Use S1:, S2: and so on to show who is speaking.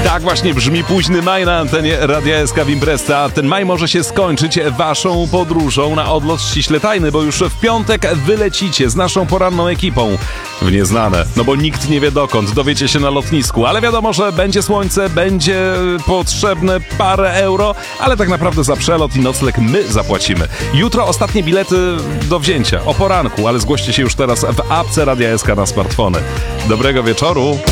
S1: Tak właśnie brzmi późny maj na antenie Radia SK w Imprezce, a ten maj może się skończyć waszą podróżą na odlot ściśle tajny, bo już w piątek wylecicie z naszą poranną ekipą w nieznane. No bo nikt nie wie dokąd, dowiecie się na lotnisku, ale wiadomo, że będzie słońce, będzie potrzebne parę euro, ale tak naprawdę za przelot i nocleg my zapłacimy. Jutro ostatnie bilety do wzięcia, o poranku, ale zgłoście się już teraz w apce Radia SK na smartfony. Dobrego wieczoru!